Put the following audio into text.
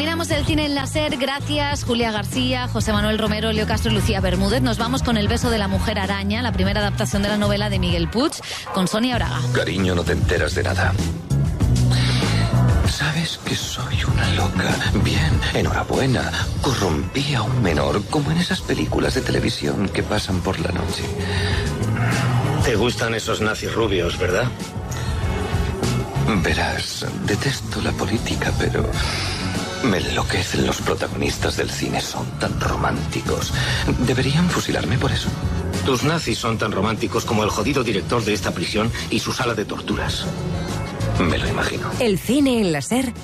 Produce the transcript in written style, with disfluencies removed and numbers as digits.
Terminamos el cine en la SER. Gracias, Julia García, José Manuel Romero, Leo Castro y Lucía Bermúdez. Nos vamos con El beso de la mujer araña, la primera adaptación de la novela de Miguel Puig, con Sonia Braga. Cariño, no te enteras de nada. Sabes que soy una loca. Bien, enhorabuena. Corrompí a un menor, como en esas películas de televisión que pasan por la noche. Te gustan esos nazis rubios, ¿verdad? Verás, detesto la política, pero me enloquecen los protagonistas del cine. Son tan románticos. ¿Deberían fusilarme por eso? Tus nazis son tan románticos como el jodido director de esta prisión y su sala de torturas. Me lo imagino. El cine en la SER